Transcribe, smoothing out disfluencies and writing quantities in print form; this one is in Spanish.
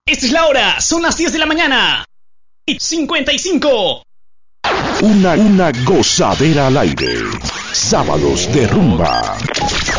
Esta es la hora, son las 10 de la mañana. 55. Una gozadera al aire. Sábados de rumba.